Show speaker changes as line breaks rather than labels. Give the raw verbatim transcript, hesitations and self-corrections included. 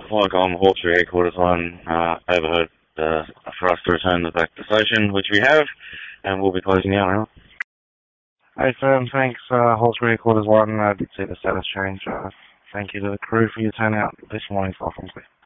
like on Hawkesbury Headquarters one, uh, overheard uh, for us to return the back to station, which we have, and we'll be closing out now.
Hey, firm, thanks. Uh, Hawkesbury Headquarters one, I did see the status change. Uh, thank you to the crew for your turnout this morning for Hawkesbury.